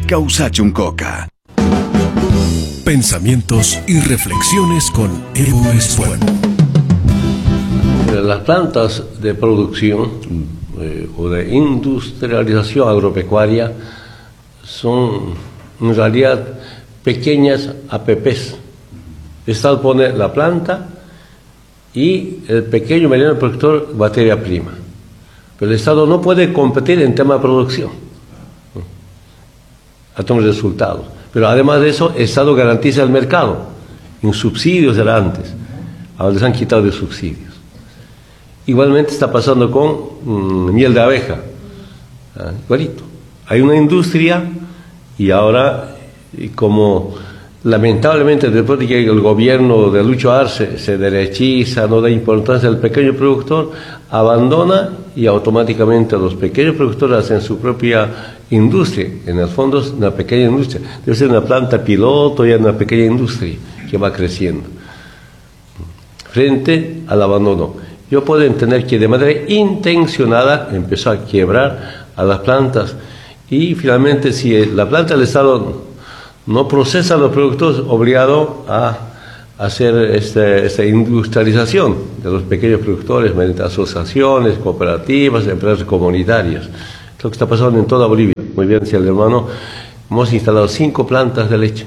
Causachuncoca. Pensamientos y reflexiones con Evo Espuelo. Las plantas de producción o de industrialización agropecuaria son en realidad pequeñas APPs. El Estado pone la planta y el pequeño y mediano productor materia prima. Pero el Estado no puede competir en tema de producción a tomar resultados. Pero además de eso, el Estado garantiza el mercado. En subsidios era antes. Ahora les han quitado de subsidios. Igualmente está pasando con miel de abeja. Igualito. Hay una industria y ahora, como lamentablemente después de que el gobierno de Lucho Arce se derechiza, no da importancia al pequeño productor, abandona y automáticamente los pequeños productores hacen su propia industria. En el fondo es una pequeña industria. Debe ser una planta piloto y una pequeña industria que va creciendo. Frente al abandono. Yo puedo entender que de manera intencionada empezó a quebrar a las plantas y finalmente si la planta del Estado no procesa los productos, obligado a hacer esta industrialización de los pequeños productores mediante asociaciones, cooperativas, empresas comunitarias. Es lo que está pasando en toda Bolivia. Muy bien, decía el hermano, hemos instalado 5 plantas de leche.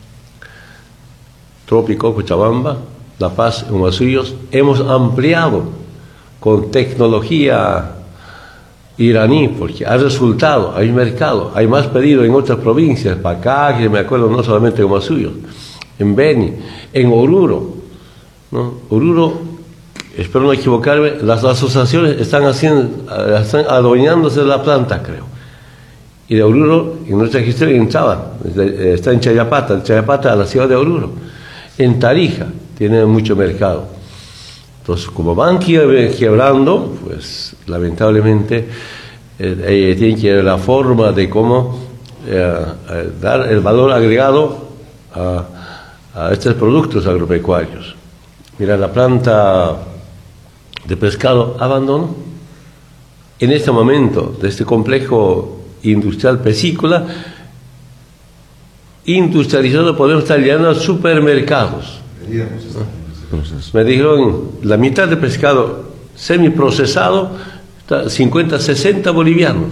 Trópico, Cochabamba, La Paz, Humasuyos. Hemos ampliado con tecnología iraní, porque ha resultado, hay mercado, hay más pedido en otras provincias, Pacá, que me acuerdo no solamente en Humasuyos, en Beni, en Oruro, ¿no? Oruro, espero no equivocarme, las asociaciones están adueñándose de la planta, creo. Y de Oruro, en nuestra gestión entraba, está en Chayapata a la ciudad de Oruro. En Tarija, tiene mucho mercado. Entonces, como van quebrando, pues lamentablemente tienen que ver la forma de cómo dar el valor agregado a estos productos agropecuarios. Mira, la planta de pescado abandonó. En este momento, de este complejo industrial pescícola, industrializado, podemos estar llegando a supermercados. Me dijeron, la mitad de pescado semiprocesado, 50, 60 bolivianos.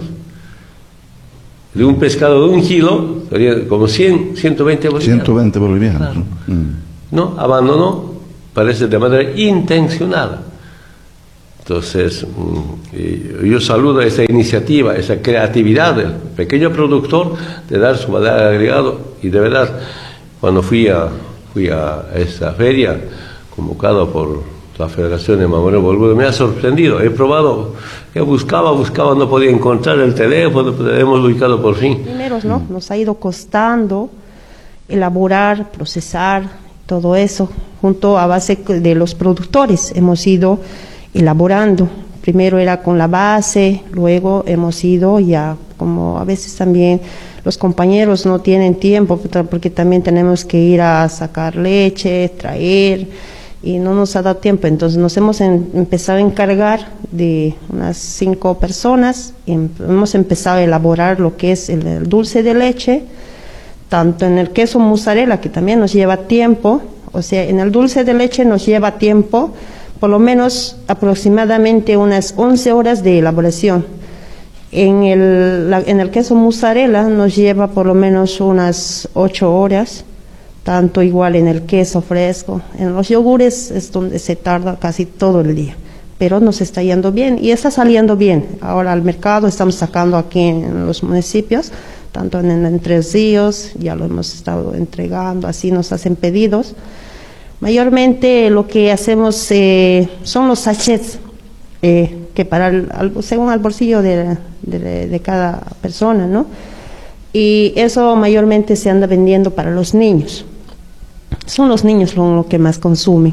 De un pescado de 1 kilo, sería como 100, 120 bolivianos. 120 bolivianos. Claro. No, abandonó, parece de manera intencionada. Entonces, yo saludo esa iniciativa, esa creatividad del pequeño productor de dar su valor agregado. Y de verdad, cuando fui a esta feria, convocado por la Federación de Mamoreo Boludo, me ha sorprendido. He probado, buscaba, no podía encontrar el teléfono, pero hemos ubicado por fin. Primeros, ¿no? Nos ha ido costando elaborar, procesar, todo eso, junto a base de los productores. Hemos ido elaborando. Primero era con la base, luego hemos ido ya, como a veces también los compañeros no tienen tiempo, porque también tenemos que ir a sacar leche, traer, y no nos ha dado tiempo. Entonces nos hemos empezado a encargar de unas 5 personas, y hemos empezado a elaborar lo que es el dulce de leche, tanto en el queso mozzarella, que también nos lleva tiempo, o sea, en el dulce de leche nos lleva tiempo, por lo menos aproximadamente unas 11 horas de elaboración. En el queso mozzarella nos lleva por lo menos unas 8 horas, tanto igual en el queso fresco. En los yogures es donde se tarda casi todo el día, pero nos está yendo bien y está saliendo bien. Ahora al mercado estamos sacando aquí en los municipios, tanto en Entre Ríos, ya lo hemos estado entregando, así nos hacen pedidos. Mayormente lo que hacemos son los sachets, que según el bolsillo de cada persona, ¿no? Y eso mayormente se anda vendiendo para los niños. Son los niños lo que más consumen.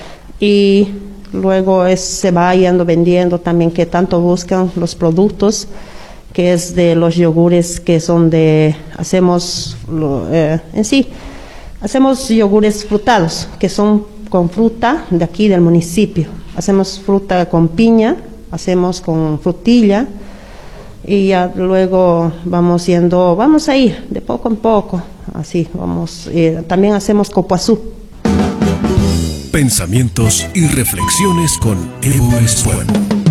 Y luego se va yendo vendiendo también, que tanto buscan los productos, que es de los yogures que son hacemos yogures frutados, que son con fruta de aquí del municipio. Hacemos fruta con piña, hacemos con frutilla, y ya luego vamos a ir de poco en poco, así vamos. También hacemos Copuazú. Pensamientos y reflexiones con Evo Espuan.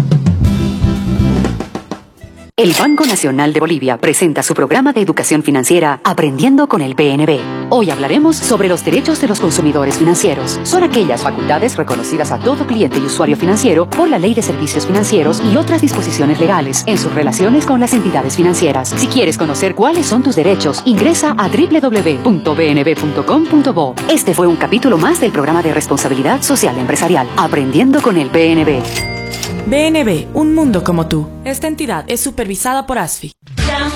El Banco Nacional de Bolivia presenta su programa de educación financiera Aprendiendo con el BNB. Hoy hablaremos sobre los derechos de los consumidores financieros. Son aquellas facultades reconocidas a todo cliente y usuario financiero por la Ley de Servicios Financieros y otras disposiciones legales en sus relaciones con las entidades financieras. Si quieres conocer cuáles son tus derechos, ingresa a www.bnb.com.bo. Este fue un capítulo más del programa de responsabilidad social empresarial Aprendiendo con el BNB. BNB, un mundo como tú. Esta entidad es supervisada por ASFI.